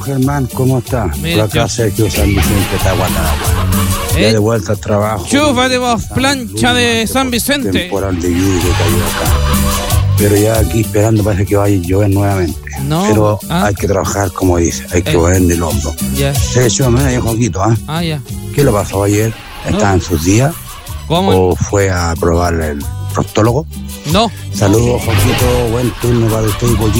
Germán, ¿cómo está? Mira, Por acá Sergio San Vicente está Guatanagua. Ya de vuelta al trabajo. Chúfate vos, plancha de San Vicente. Temporal de lluvia que cayó acá. Pero ya aquí esperando parece que vaya a llover nuevamente. No. Pero hay que trabajar como dice, hay que poner el hombro. Ya. Sergio, me dijo Joaquito, ¿ah? Ah, ya. ¿Qué le pasó ayer? ¿Estaba en sus días? ¿Cómo? ¿O fue a probar el proctólogo? No. Saludos, Joaquito. Buen turno para usted y Pollito.